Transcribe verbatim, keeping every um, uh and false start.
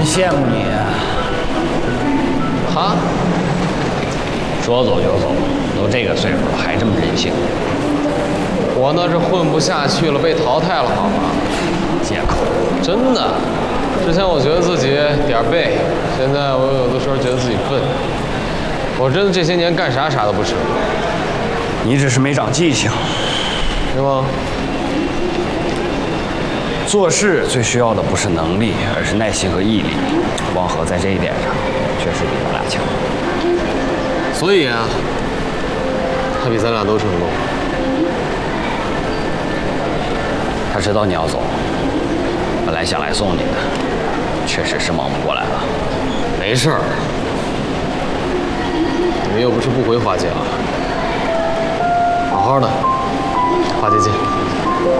羡慕你啊！ 哈？ 说走就走，都这个岁数了还这么任性。 我那是混不下去了，被淘汰了，好吗？ 借口。 真的，之前我觉得自己点儿背，现在我有的时候觉得自己笨。我真的这些年干啥啥都不成。 你只是没长记性， 是吗？ 做事最需要的不是能力，而是耐心和毅力。汪河在这一点上确实比咱俩强。 所以啊，他比咱俩都成功。 他知道你要走，本来想来送你的，确实是忙不过来了。 没事儿，你们又不是不回花家，好好的，花姐见。